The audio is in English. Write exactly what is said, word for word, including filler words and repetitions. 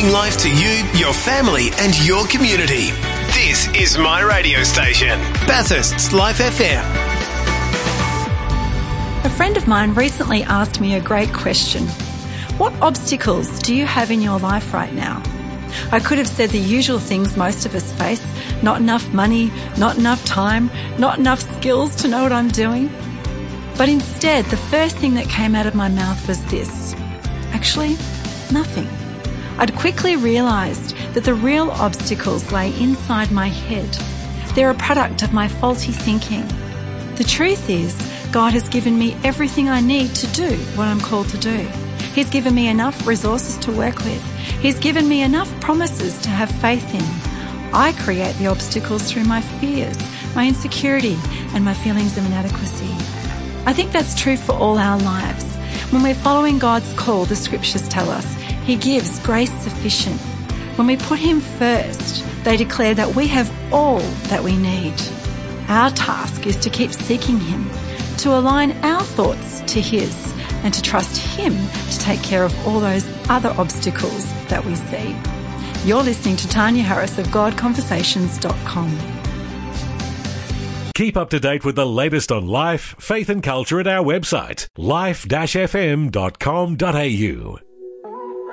speaking life to you, your family and your community. This is my radio station, Bathurst's Life F M. A friend of mine recently asked me a great question. What obstacles do you have in your life right now? I could have said the usual things most of us face. Not enough money, not enough time, not enough skills to know what I'm doing. But instead, the first thing that came out of my mouth was this. Actually, nothing. I'd quickly realised that the real obstacles lay inside my head. They're a product of my faulty thinking. The truth is, God has given me everything I need to do what I'm called to do. He's given me enough resources to work with. He's given me enough promises to have faith in. I create the obstacles through my fears, my insecurity, and my feelings of inadequacy. I think that's true for all our lives. When we're following God's call, the scriptures tell us, He gives grace sufficient. When we put Him first, they declare that we have all that we need. Our task is to keep seeking Him, to align our thoughts to His, and to trust Him to take care of all those other obstacles that we see. You're listening to Tanya Harris of God Conversations dot com. Keep up to date with the latest on life, faith and culture at our website, life dash f m dot com dot a u.